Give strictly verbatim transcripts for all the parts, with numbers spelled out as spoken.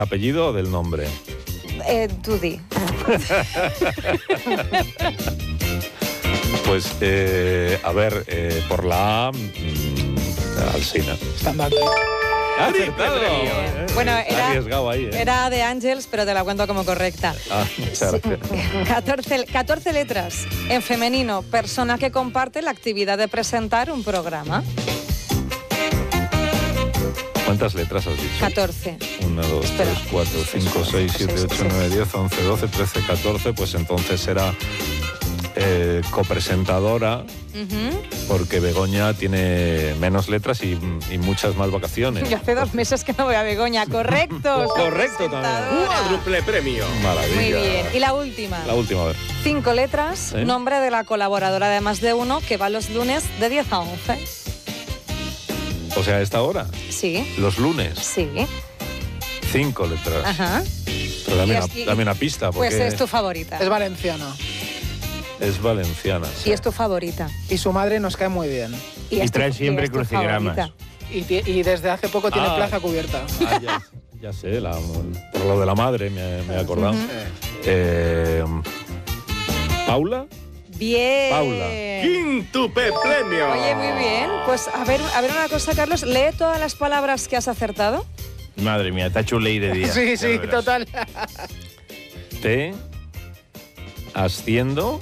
¿Apellido o del nombre? Eh, tú di. Pues, eh, a ver, eh, por la A, mmm, Alsina. Están dando. ¡Ah, acertado! Eh, bueno, era, arriesgado ahí, ¿eh? era de Ángels, pero te la cuento como correcta. Ah, muchas gracias. catorce, catorce letras. En femenino, persona que comparte la actividad de presentar un programa. ¿Cuántas letras has dicho? catorce. uno, dos, Espera. tres, cuatro, cinco, seis, siete, ocho, nueve, diez, once, doce, trece, catorce. Pues entonces será eh, copresentadora, Uh-huh. porque Begoña tiene menos letras y, y muchas más vacaciones. Yo hace dos meses que no voy a Begoña. Correcto. Correcto también. Cuádruple premio. Maravilla. Muy bien. Y la última. La última, a ver. Cinco letras, ¿Eh? nombre de la colaboradora de Más de Uno, que va los lunes de diez a once. O sea, a esta hora, Sí, los lunes, sí. cinco letras. Ajá. Pero dame, Y una, es- y- dame una pista, porque Pues es tu favorita. Es valenciana. es valenciana. Y es tu favorita. Y su madre nos cae muy bien. Y, Y es tu- trae siempre y es tu crucigramas. favorita. Y, ti- y desde hace poco tiene Ah. plaza cubierta. Ah, ya, ya sé, la- por lo de la madre me, me he acordado. Ujú. Eh, ¿Paula? Bien. Paula. Quíntuple premio. Oye, muy bien. Pues a ver, a ver una cosa, Carlos. Lee todas las palabras que has acertado. Madre mía, está chuley de día. Sí, Ya sí, verás. total. Te asciendo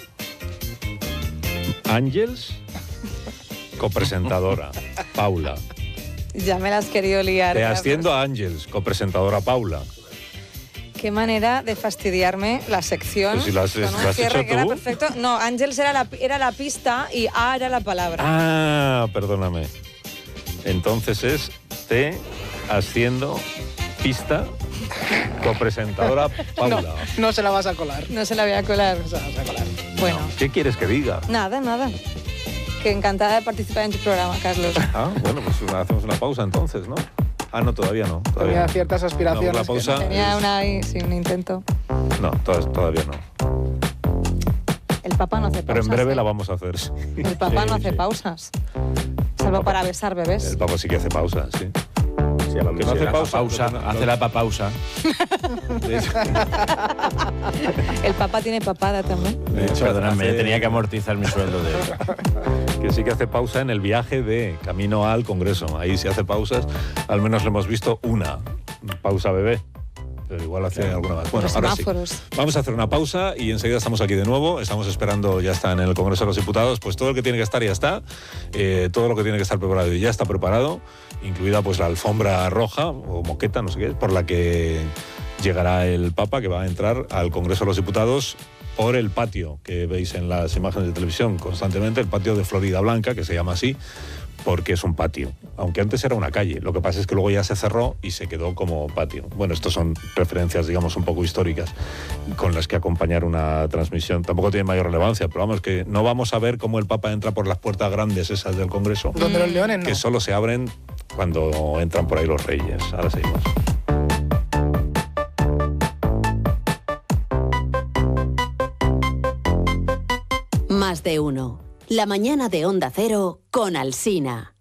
Ángels, copresentadora Paula. Ya me las has querido liar. Te Carlos. asciendo a Ángels, copresentadora Paula. Qué manera de fastidiarme la sección. Pues si lo has- con un lo has cierre hecho que era tú. perfecto. No, Ángels era la, era la pista y A era la palabra. Ah, perdóname. Entonces es te asciendo pista, copresentadora No, Paula. no se la vas a colar. No se la voy a colar. No se la vas a colar. Bueno, ¿Qué quieres que diga? nada, nada. Que encantada de participar en tu programa, Carlos. Ah, bueno, pues una- hacemos una pausa entonces, ¿no? Ah, no, todavía no. Todavía Tenía no. ciertas No, aspiraciones. la que pausa. no. Tenía una ahí, sí, un intento. No, to- todavía no. El papá no hace pausas. Pero en breve ¿eh? la vamos a hacer. sí. El papá Sí, no hace sí. pausas. Salvo para besar bebés. El papá sí que hace pausa, sí. Sí, a lo Que no hace La pausa. pausa, lo que no- hace la papausa. De hecho, El papá tiene papada también. de hecho, Perdóname, hace- tenía que amortizar mi sueldo de... que sí que hace pausa en el viaje de camino al Congreso. Ahí sí hace pausas. Al menos le hemos visto una pausa bebé. Pero igual hace alguna más. Bueno, Los ahora sí. semáforos. Vamos a hacer una pausa y enseguida estamos aquí de nuevo. Estamos esperando, ya está en el Congreso de los Diputados. Pues todo lo que tiene que estar ya está. Eh, todo lo que tiene que estar preparado ya está preparado. Incluida pues la alfombra roja o moqueta, no sé qué, por la que llegará el Papa, que va a entrar al Congreso de los Diputados por el patio que veis en las imágenes de televisión constantemente, el patio de Florida Blanca, que se llama así, porque es un patio, aunque antes era una calle. Lo que pasa es que luego ya se cerró y se quedó como patio. Bueno, estos son referencias, digamos, un poco históricas con las que acompañar una transmisión. Tampoco tiene mayor relevancia, pero vamos, que no vamos a ver cómo el Papa entra por las puertas grandes esas del Congreso, Donde los leones no. que solo se abren cuando entran por ahí los reyes. Ahora seguimos. Más de uno. La mañana de Onda Cero con Alsina.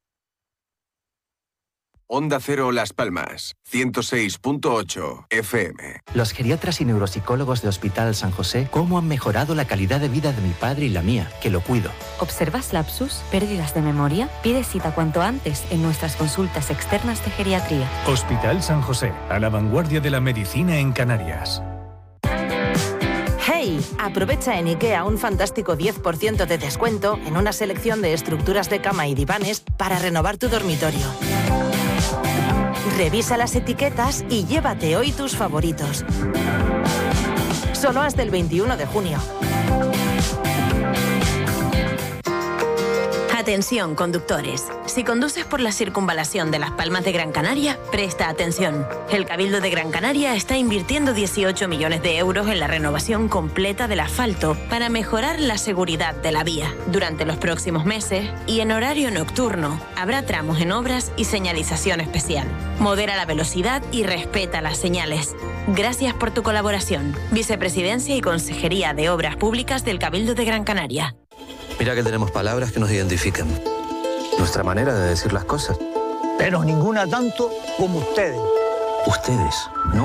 Onda Cero Las Palmas, ciento seis punto ocho F M. Los geriatras y neuropsicólogos de Hospital San José, ¿cómo han mejorado la calidad de vida de mi padre y la mía, que lo cuido? ¿Observas lapsus, pérdidas de memoria? Pide cita cuanto antes en nuestras consultas externas de geriatría. Hospital San José, a la vanguardia de la medicina en Canarias. ¡Hey! Aprovecha en IKEA un fantástico diez por ciento de descuento en una selección de estructuras de cama y divanes para renovar tu dormitorio. Revisa las etiquetas y llévate hoy tus favoritos. Solo hasta el veintiuno de junio. Atención, conductores. Si conduces por la circunvalación de Las Palmas de Gran Canaria, presta atención. El Cabildo de Gran Canaria está invirtiendo dieciocho millones de euros en la renovación completa del asfalto para mejorar la seguridad de la vía. Durante los próximos meses y en horario nocturno, habrá tramos en obras y señalización especial. Modera la velocidad y respeta las señales. Gracias por tu colaboración. Vicepresidencia y Consejería de Obras Públicas del Cabildo de Gran Canaria. Mira que tenemos palabras que nos identifican. Nuestra manera de decir las cosas. Pero ninguna tanto como ustedes. Ustedes no